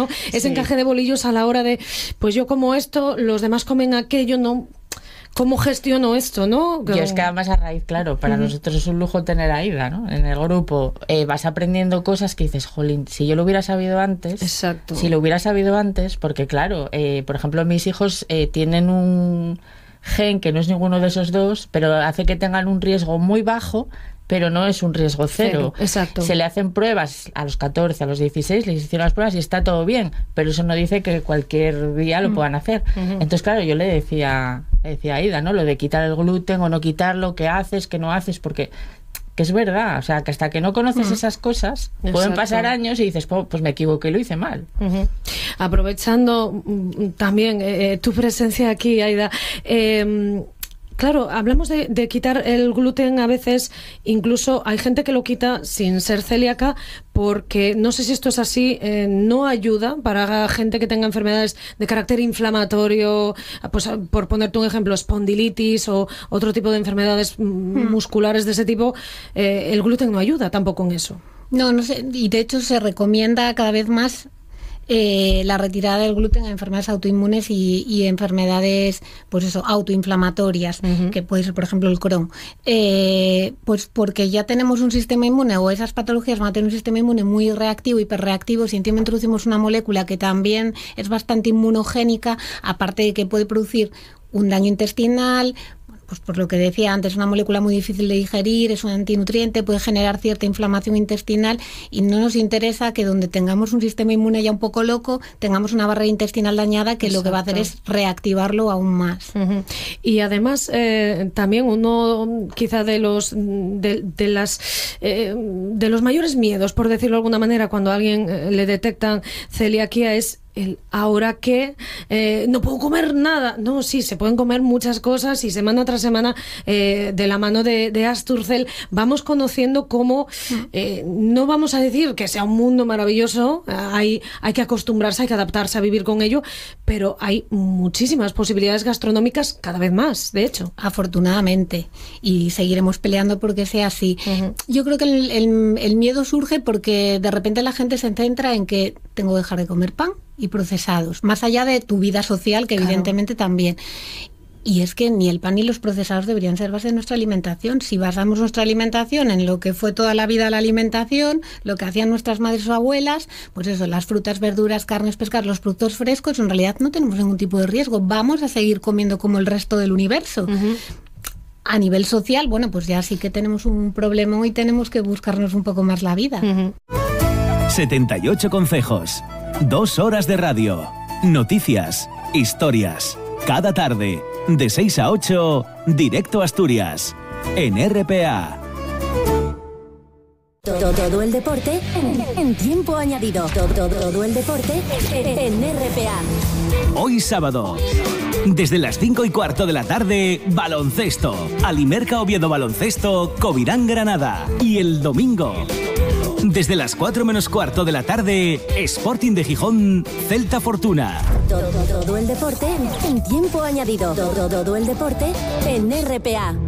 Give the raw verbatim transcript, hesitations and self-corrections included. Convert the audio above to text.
¿no? Ese sí. encaje de bolillos a la hora de, pues yo como esto, los demás comen aquello, no... ¿Cómo gestiono esto, no? Yo es que además a raíz, claro, para uh-huh. nosotros es un lujo tener a Aida, ¿no? En el grupo eh, vas aprendiendo cosas que dices, jolín, si yo lo hubiera sabido antes... Exacto. Si lo hubiera sabido antes, porque claro, eh, por ejemplo, mis hijos eh, tienen un gen que no es ninguno de esos dos, pero hace que tengan un riesgo muy bajo, pero no es un riesgo cero. cero. Exacto. Se le hacen pruebas a los catorce, a los dieciséis, les hicieron las pruebas y está todo bien, pero eso no dice que cualquier día lo uh-huh. puedan hacer. Uh-huh. Entonces, claro, yo le decía, le decía a Aida, ¿no? Lo de quitar el gluten o no quitarlo, qué haces, qué no haces, porque que es verdad, o sea, que hasta que no conoces uh-huh. esas cosas, Exacto. pueden pasar años y dices, pues me equivoqué, lo hice mal. Uh-huh. Aprovechando también eh, tu presencia aquí, Aida, eh, claro, hablamos de, de quitar el gluten a veces, incluso hay gente que lo quita sin ser celíaca porque, no sé si esto es así, eh, no ayuda para gente que tenga enfermedades de carácter inflamatorio, pues por ponerte un ejemplo, espondilitis o otro tipo de enfermedades hmm. musculares de ese tipo, eh, el gluten no ayuda tampoco en eso. No, no sé, y de hecho se recomienda cada vez más Eh, la retirada del gluten en enfermedades autoinmunes y, y enfermedades, pues eso, autoinflamatorias, uh-huh. que puede ser, por ejemplo, el Crohn. Eh, pues porque ya tenemos un sistema inmune, o esas patologías van a tener un sistema inmune muy reactivo, hiperreactivo. Si encima introducimos una molécula que también es bastante inmunogénica, aparte de que puede producir un daño intestinal, pues por lo que decía antes, es una molécula muy difícil de digerir, es un antinutriente, puede generar cierta inflamación intestinal y no nos interesa que donde tengamos un sistema inmune ya un poco loco, tengamos una barrera intestinal dañada que Exacto. lo que va a hacer es reactivarlo aún más. Uh-huh. Y además, eh, también uno quizá de los de, de las eh, de los mayores miedos, por decirlo de alguna manera, cuando a alguien eh, le detectan celiaquía es el ahora que eh, no puedo comer nada. No, sí, se pueden comer muchas cosas y semana tras semana eh, de la mano de, de Asturcell vamos conociendo cómo eh, no vamos a decir que sea un mundo maravilloso, hay, hay que acostumbrarse, hay que adaptarse a vivir con ello, pero hay muchísimas posibilidades gastronómicas cada vez más, de hecho. Afortunadamente, y seguiremos peleando porque sea así. Uh-huh. Yo creo que el, el, el miedo surge porque de repente la gente se centra en que tengo que dejar de comer pan y procesados, más allá de tu vida social, que claro. evidentemente también. Y es que ni el pan ni los procesados deberían ser base de nuestra alimentación. Si basamos nuestra alimentación en lo que fue toda la vida la alimentación, lo que hacían nuestras madres o abuelas, pues eso, las frutas, verduras, carnes, pescados, los productos frescos, en realidad no tenemos ningún tipo de riesgo. Vamos a seguir comiendo como el resto del universo. Uh-huh. A nivel social, bueno, pues ya sí que tenemos un problema y tenemos que buscarnos un poco más la vida. Uh-huh. setenta y ocho consejos. Dos horas de radio. Noticias. Historias. Cada tarde. De seis a ocho. Directo a Asturias. En R P A. Todo, todo el deporte en, en tiempo añadido. Todo, todo, todo el deporte en R P A. Hoy sábado. Desde las cinco y cuarto de la tarde, baloncesto. Alimerca Oviedo Baloncesto, Covirán Granada. Y el domingo, desde las cuatro menos cuarto de la tarde, Sporting de Gijón, Celta Fortuna. Todo, todo el deporte en tiempo añadido. Todo, todo el deporte en R P A.